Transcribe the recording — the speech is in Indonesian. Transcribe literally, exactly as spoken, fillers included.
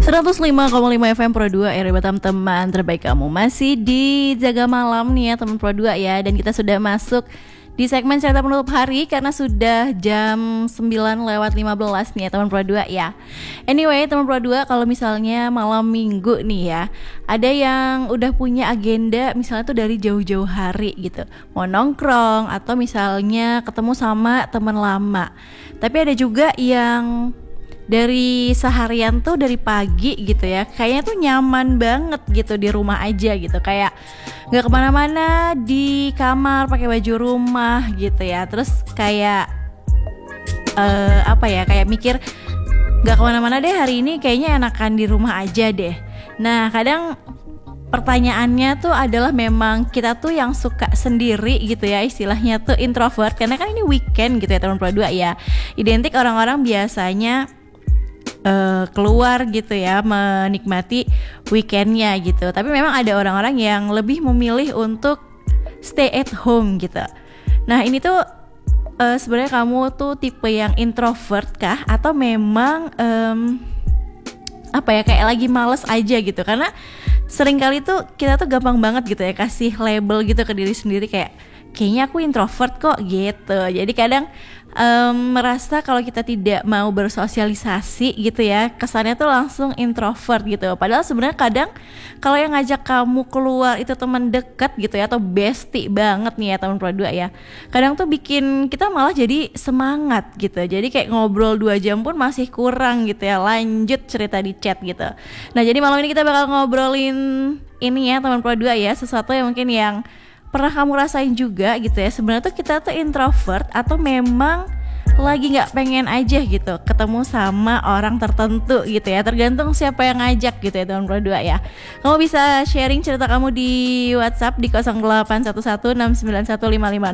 seratus lima koma lima F M Pro dua R Batam, teman terbaik kamu. Masih di Jaga Malam nih ya teman Pro dua ya. Dan kita sudah masuk di segmen cerita penutup hari karena sudah jam sembilan lewat lima belas nih ya teman Pro dua ya. Anyway teman Pro dua, kalau misalnya malam minggu nih ya, ada yang udah punya agenda misalnya tuh dari jauh-jauh hari gitu, mau nongkrong atau misalnya ketemu sama teman lama. Tapi ada juga yang dari seharian tuh, dari pagi gitu ya, kayaknya tuh nyaman banget gitu di rumah aja gitu, kayak nggak kemana-mana, di kamar pakai baju rumah gitu ya. Terus kayak uh, apa ya, kayak mikir nggak kemana-mana deh hari ini, kayaknya enakan di rumah aja deh. Nah kadang pertanyaannya tuh adalah, memang kita tuh yang suka sendiri gitu ya, istilahnya tuh introvert, karena kan ini weekend gitu ya teman Pro dua ya. Identik orang-orang biasanya Uh, keluar gitu ya, menikmati weekendnya gitu. Tapi memang ada orang-orang yang lebih memilih untuk stay at home gitu. Nah ini tuh uh, sebenarnya kamu tuh tipe yang introvert kah, atau memang um, apa ya, kayak lagi males aja gitu? Karena seringkali tuh kita tuh gampang banget gitu ya kasih label gitu ke diri sendiri, kayak kayaknya aku introvert kok gitu. Jadi kadang um, merasa kalau kita tidak mau bersosialisasi gitu ya, kesannya tuh langsung introvert gitu. Padahal sebenarnya kadang kalau yang ngajak kamu keluar itu teman dekat gitu ya, atau bestie banget nih ya teman Pro dua ya, kadang tuh bikin kita malah jadi semangat gitu. Jadi kayak ngobrol dua jam pun masih kurang gitu ya, lanjut cerita di chat gitu. Nah jadi malam ini kita bakal ngobrolin ini ya teman Pro dua ya, sesuatu yang mungkin yang pernah kamu rasain juga gitu ya. Sebenarnya tuh kita tuh introvert atau memang lagi nggak pengen aja gitu ketemu sama orang tertentu gitu ya, tergantung siapa yang ngajak gitu ya teman Pro dua ya. Kamu bisa sharing cerita kamu di WhatsApp di nol delapan satu satu enam sembilan satu lima lima